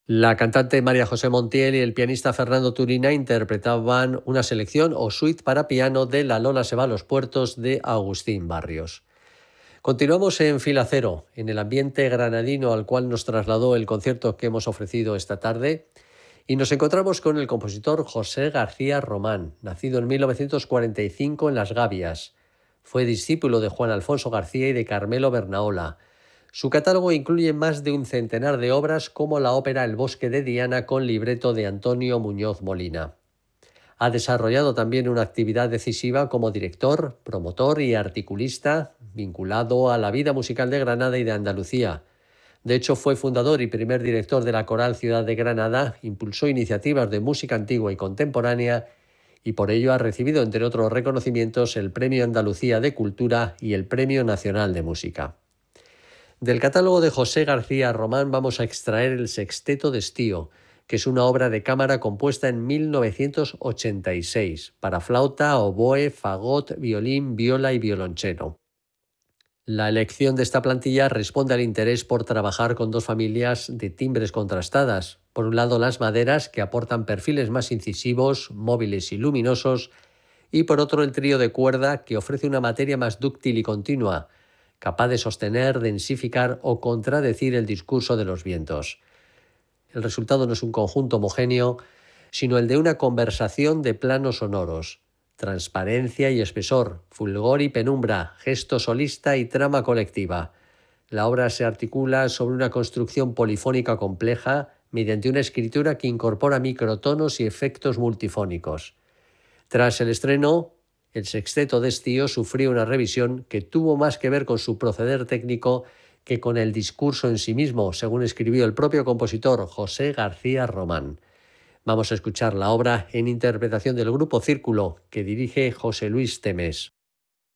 La cantante María José Montiel y el pianista Fernando Turina interpretaban una selección o suite para piano de La Lola se va a los puertos de Agustín Barrios. Continuamos en Fila Cero, en el ambiente granadino al cual nos trasladó el concierto que hemos ofrecido esta tarde, y nos encontramos con el compositor José García Román, nacido en 1945 en Las Gavias. Fue discípulo de Juan Alfonso García y de Carmelo Bernaola. Su catálogo incluye más de un centenar de obras como la ópera El bosque de Diana con libreto de Antonio Muñoz Molina. Ha desarrollado también una actividad decisiva como director, promotor y articulista vinculado a la vida musical de Granada y de Andalucía. De hecho, fue fundador y primer director de la Coral Ciudad de Granada, impulsó iniciativas de música antigua y contemporánea y por ello ha recibido, entre otros reconocimientos, el Premio Andalucía de Cultura y el Premio Nacional de Música. Del catálogo de José García Román vamos a extraer el Sexteto de Estío, que es una obra de cámara compuesta en 1986 para flauta, oboe, fagot, violín, viola y violonchelo. La elección de esta plantilla responde al interés por trabajar con dos familias de timbres contrastadas. Por un lado, las maderas, que aportan perfiles más incisivos, móviles y luminosos, y por otro, el trío de cuerda, que ofrece una materia más dúctil y continua, capaz de sostener, densificar o contradecir el discurso de los vientos. El resultado no es un conjunto homogéneo, sino el de una conversación de planos sonoros, transparencia y espesor, fulgor y penumbra, gesto solista y trama colectiva. La obra se articula sobre una construcción polifónica compleja mediante una escritura que incorpora microtonos y efectos multifónicos. Tras el estreno, el Sexteto de Estío sufrió una revisión que tuvo más que ver con su proceder técnico que con el discurso en sí mismo, según escribió el propio compositor José García Román. Vamos a escuchar la obra en interpretación del Grupo Círculo, que dirige José Luis Temes.